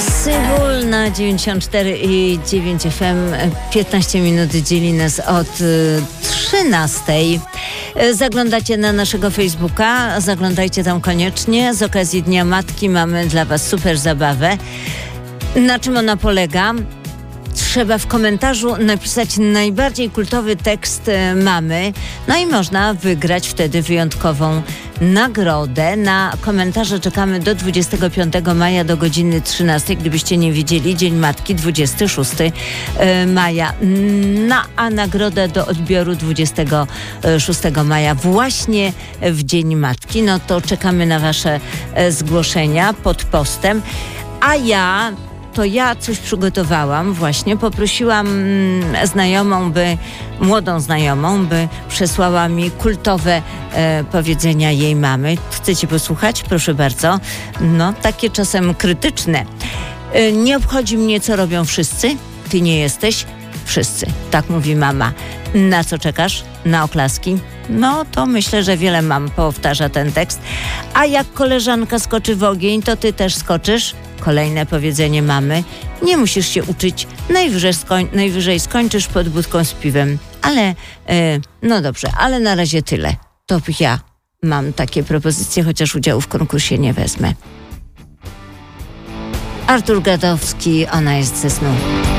Sybul na 94,9 FM. 15 minut dzieli nas od 13. Zaglądacie na naszego Facebooka, zaglądajcie tam koniecznie. Z okazji Dnia Matki mamy dla Was super zabawę. Na czym ona polega? Trzeba w komentarzu napisać najbardziej kultowy tekst mamy, no i można wygrać wtedy wyjątkową nagrodę. Na komentarze czekamy do 25 maja do godziny 13. Gdybyście nie wiedzieli, Dzień Matki 26 maja. A nagrodę do odbioru 26 maja właśnie w Dzień Matki. No to czekamy na Wasze zgłoszenia pod postem. A ja coś przygotowałam właśnie. Poprosiłam młodą znajomą, by przesłała mi kultowe powiedzenia jej mamy. Chcecie posłuchać? Proszę bardzo. No, takie czasem krytyczne. Nie obchodzi mnie, co robią wszyscy. Ty nie jesteś wszyscy. Tak mówi mama. Na co czekasz? Na oklaski? No, to myślę, że wiele mam powtarza ten tekst. A jak koleżanka skoczy w ogień, to ty też skoczysz? Kolejne powiedzenie mamy. Nie musisz się uczyć. Najwyżej skończysz pod budką z piwem. Ale, no dobrze, ale na razie tyle. To ja mam takie propozycje, chociaż udziału w konkursie nie wezmę. Artur Gadowski, Ona jest ze snu.